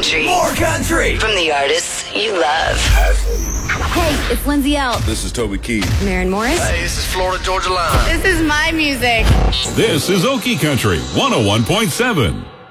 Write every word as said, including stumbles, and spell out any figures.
country. More country. From the artists you love. Hey, it's Lindsay L. This is Toby Keith. Maren Morris. Hey, this is Florida Georgia Line. This is my music. This is Okie Country one oh one point seven.